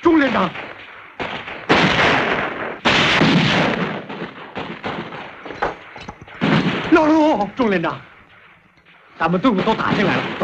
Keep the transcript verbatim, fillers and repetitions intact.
钟连长。老卢，钟连长，咱们队伍都打进来了，走。